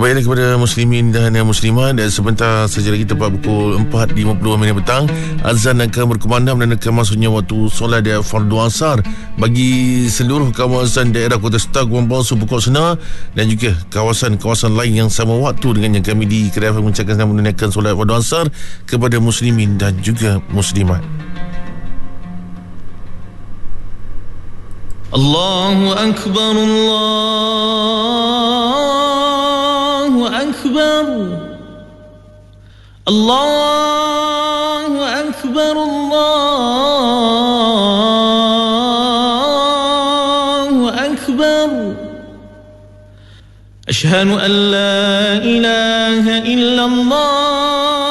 Baiklah kepada muslimin dan muslimat, dan sebentar saja lagi tepat pukul 4.50 petang, azan akan berkumandang dan akan masuknya waktu solat fardu asar bagi seluruh kawasan daerah Kota Star, Guang Palsu, Pokok Senar dan juga kawasan-kawasan lain yang sama waktu dengan yang kami di Kedai mengucapkan selamat menunaikan solat fardu asar kepada muslimin dan juga muslimat. Allahu Akbar, Allahu Akbar, Allahu Akbar, Allahu Akbar. Asyhadu an la ilaha illallah